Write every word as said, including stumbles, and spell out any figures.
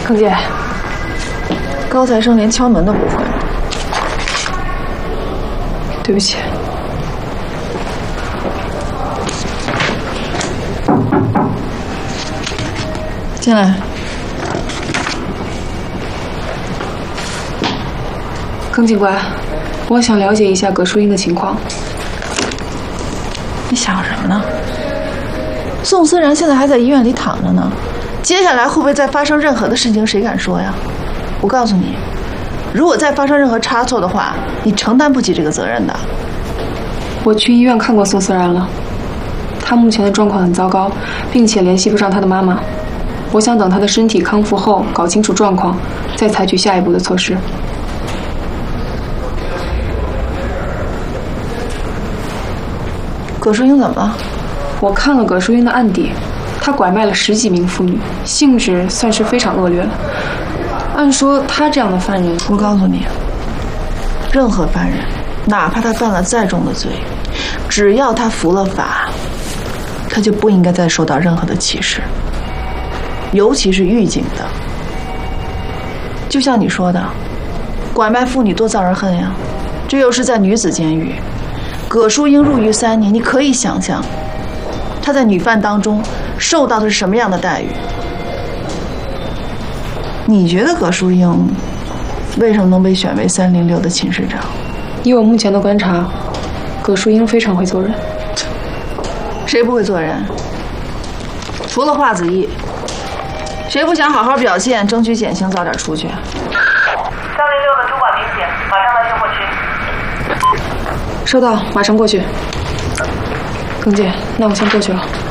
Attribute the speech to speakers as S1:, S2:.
S1: 耿姐，高材生连敲门都不会，对不起。进来。耿警官，我想了解一下葛淑英的情况。你想什么呢？宋思然现在还在医院里躺着呢，接下来会不会再发生任何的事情，谁敢说呀？我告诉你，如果再发生任何差错的话，你承担不起这个责任的。我去医院看过宋思然了，他目前的状况很糟糕，并且联系不上他的妈妈。我想等他的身体康复后，搞清楚状况，再采取下一步的措施。葛淑英怎么了？我看了葛淑英的案底，她拐卖了十几名妇女，性质算是非常恶劣了。按说她这样的犯人，我告诉你，任何犯人，哪怕他犯了再重的罪，只要他服了法，他就不应该再受到任何的歧视，尤其是狱警的。就像你说的，拐卖妇女多遭人恨呀，这又是在女子监狱。葛淑英入狱三年，你可以想象，她在女犯当中受到的是什么样的待遇？你觉得葛淑英为什么能被选为三零六的寝室长？以我目前的观察，葛淑英非常会做人。谁不会做人？除了华子毅，谁不想好好表现，争取减刑，早点出去？
S2: 三零六的主管明显，马上到救护区。
S1: 收到，马上过去。耿姐，那我先过去了。